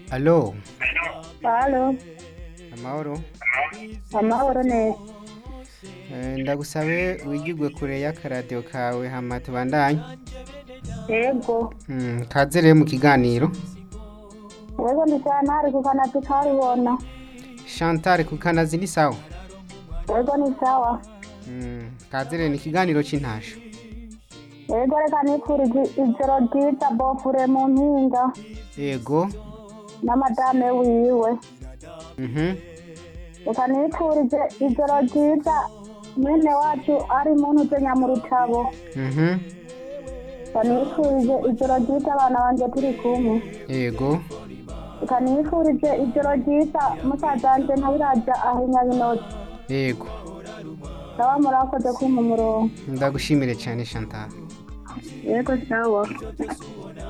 Allo, Halo, amahoro. amahoro neza. Ndagusabe wigirwe kure y'akaradiyo kawe hama tubandanye. Yego, Kaze rero mu kiganiro. yego ndi Chantal ku Kanazi karibona. Chantal ku Kanazi ni sawa. Yego ni sawa. Kaze rero ni ikiganiro c'intasho. Yego reka nifurije ijoro ryiza bofure mu mpinga Yego. na madame wiwe. Mhm. Reka nifurije ijoro ryiza mwene wacu ari muntu uzenya mu rutabo. Mhm. Reka nifurije ijoro ryiza abana banje turi kumwe. Yego. Reka nifurije ijoro ryiza musaza wanje ntabiraja ahinya binoti. Yego. Sawa murakoze kumpa umurongo. Ndagushimire cyane Chantal. Yego sawa.